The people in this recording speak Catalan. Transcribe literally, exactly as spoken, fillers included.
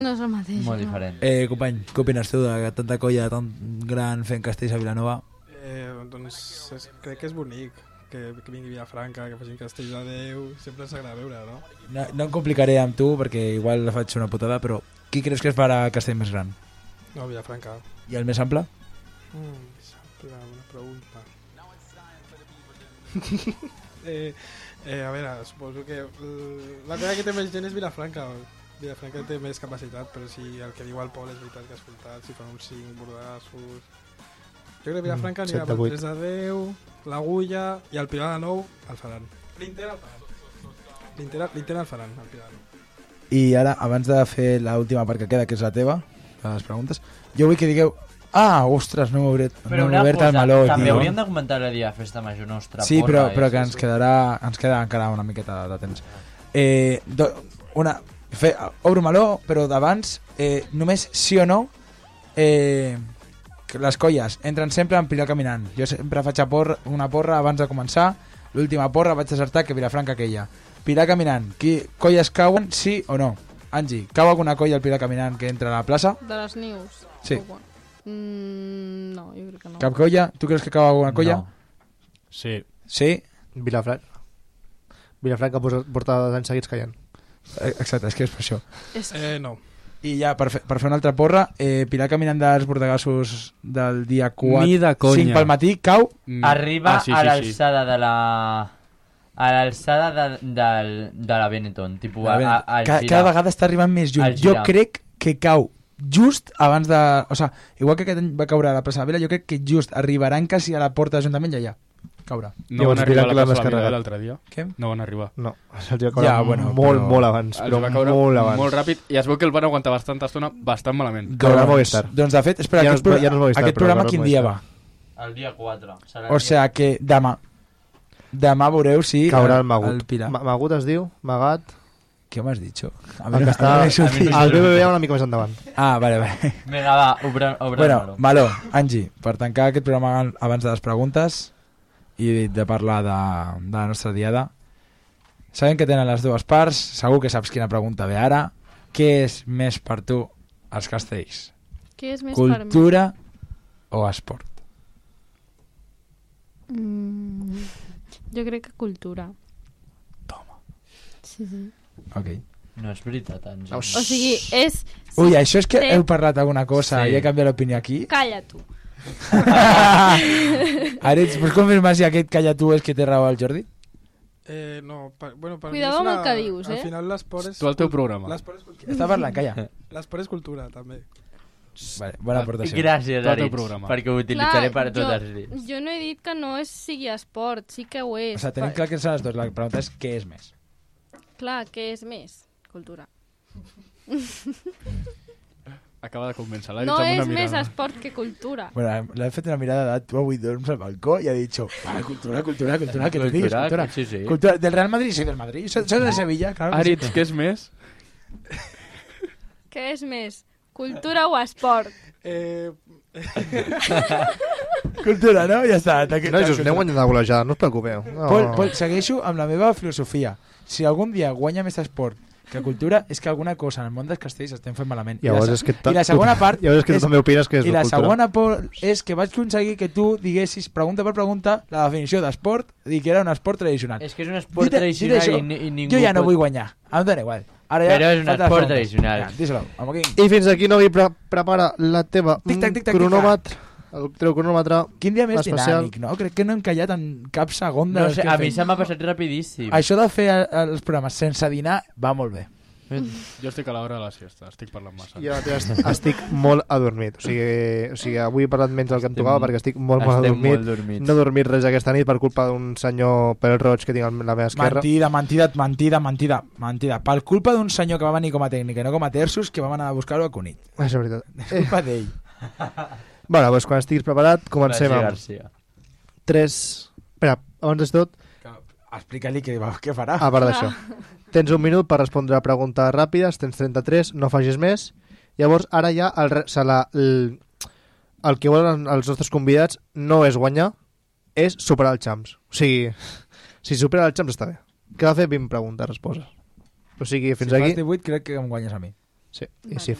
No és el mateix. Molt no. diferent. Eh, company, què opines tu de tanta colla tan gran fent castells a Vilanova? Eh, doncs és, crec que és bonic que, que vingui Vilafranca, que facin castells a Déu, sempre s'agrada veure, no? No, no em complicaré amb tu perquè igual la faig una putada, però qui creus que es farà castell més gran? No, Vilafranca. I el més ample? Mm, sempre una pregunta. eh, eh, a veure, suposo que uh, la cosa que té més gent és Vilafranca. Vilafranca té més capacitat, però si el que diu el Pol és veritat que has escoltat, si fan uns cinc bordassos... Jo crec que Vilafranca anirà per tres de deu, l'Agulla i el Pilar de Nou el faran. L'Inter el faran. L'Inter, l'Inter el faran, el Pilar de Nou. I ara, abans de fer l'última part que queda, que és la teva, les preguntes, jo vull que digueu... Ah, ostres, no m'he obert, Però no una obert cosa, el meló, també tio. hauríem de comentar el dia de festa major nostra. Sí, però, porra, però eh? que ens quedarà, ens queda encara una miqueta de temps. Eh, do, una, fe, obro meló, però d'abans, eh, només sí o no, eh, que les colles entren sempre en Pilar caminant. Jo sempre faig a porra, una porra abans de començar, l'última porra vaig acertar que Vilafranca aquella. Pilar caminant, qui, colles cauen, sí o no? Angie, cau alguna colla al Pilar caminant que entra a la plaça? De les nius? Sí. Mm, no, jo crec que no. Cap colla? Tu creus que cau alguna colla? No. Sí. Sí? Vilafranca. Vilafranca porta dos anys seguits caient. Exacte, és que és per això. És... Eh, no. I ja, per fer, per fer una altra porra, eh, Pilar caminant dels Bordegassos del dia quatre, Ni de conya. cinc pel matí, cau? Arriba Ah, sí, a sí, l'alçada de la... a l'alçada de, de, de la Benetton, tipus a, a, a Ca, cada vegada està arribant més lluny. Jo crec que cau just abans de... O sigui, igual que aquest any va caure a la plaça de la Vila, jo crec que just arribaran quasi a la porta de l'Ajuntament i allà caure. No van arribar a la plaça de la Vila l'altre dia? Què? No van arribar. No, se'ls va caure Ja, bueno, molt, però- molt abans. Els Però va caure molt abans. molt ràpid i es veu que el van aguantar bastanta estona bastant malament. Caurà al Doncs, Movistar. doncs de fet, espera, Ja no aquest, és- pro ja no és Movistar, aquest però programa caurà al quin dia va? Movistar. El dia quatre. Serà O sigui que demà demà veureu si Caurà el Magut. el Pilar. Ma- Magut es diu, Magat... Què m'has dit? A El que està... El B B V una mica més endavant. Ah, vale, vale. Vinga, va, obre, obre Bueno, el meló. Maló, Angie, per tancar aquest programa abans de les preguntes i de parlar de, de la nostra diada, sabem que tenen les dues parts, segur que saps quina pregunta ve ara. Què és més per tu els castells? Què és més Cultura o esport? per mi? Mm, jo crec que cultura. Toma. Sí, sí. Ok. No és veritat, Àngel. O sigui, és... Ui, això és que Sí. heu parlat alguna cosa Sí. i he canviat l'opinió aquí? Calla, tu. Aretz, pots confirmar si aquest calla tu és que té raó el Jordi? Eh, no, per, bueno, per Cuidado mi és amb el que dius, eh? Al final l'esport és... Tu al teu programa. L'esport és cultura. Està parlant, calla. L'esport és cultura, també. Vale, bona aportació. Gràcies, Tot el Aritz, programa. perquè ho utilitzaré per a jo, tots els dies. jo no he dit que no és, sigui esport, sí que ho és. O sigui, tenim clar que són les dues. La pregunta és què és més. Clar, què és més? Cultura. Acaba de convèncer l'Aritz No amb és una més mirada. esport que cultura. Bueno, le he fet una mirada de tu avui dorms al balcó i ha dit ah, cultura, cultura, cultura, que te digues, cultura. Sí, sí. Cultura. Del Real Madrid, sí, del Madrid. Soy de Sevilla, claro. que sí. Aritz, què és més? Què és més? Cultura o esport? Eh, Cultura, no? Ja està. No, us aneu guanyant de golejada, no us preocupeu. No. Pol, Pol, segueixo amb la meva filosofia. Si algun dia guanya més esport que cultura, és que alguna cosa en el món dels castells estem fent malament. Llavors I la, és que I la segona part... Llavors és que tu també opines que és I de la cultura. segona por és que vaig aconseguir que tu diguessis, pregunta per pregunta, la definició d'esport i que era un esport tradicional. És que és un esport Dite- tradicional dite això. i, ni- i ningú Jo ja no pot... vull guanyar, em dóna igual. Ara ja Però és un falta les esport preguntes. tradicional. Ja, díselo, vamos aquí. I fins aquí Nogui pre prepara la teva Tic-tac, tic-tac, cronòmetre. El teu cronòmetre. Quin dia més especial. dinàmic, no? Crec que no hem callat en cap segon de No les sé, que hem a mi fet. se m'ha passat rapidíssim. Això de fer eh, els programes sense dinar va molt bé. Jo estic a l'hora de la siesta, estic parlant massa. Jo est- estic molt adormit. O sigui, o sigui, avui he parlat menys del que em Estem- tocava perquè estic molt mal estem adormit. molt dormits. No he dormit res aquesta nit per culpa d'un senyor pel roig que tinc a la meva esquerra. Mentida, mentida, mentida, mentida, mentida. Per culpa d'un senyor que va venir com a tècnic i no com a terços, que vam anar a buscar-ho a Cunit. És veritat. És culpa d'ell. Bueno, doncs quan estiguis preparat, comencem Gràcies, amb Garcia. tres... Espera, abans de tot, Explica-li què, què farà. a part d'això. Tens un minut per respondre a preguntes ràpides, tens trenta-tres, no facis més. Llavors, ara ja el, re- se la, el, el que volen els nostres convidats no és guanyar, és superar el Champs. O sigui, si supera el Champs està bé. Que va fer vint preguntes, respostes. O sigui, fins si aquí... fas divuit crec que em guanyes a mi. Sí. I Vale. si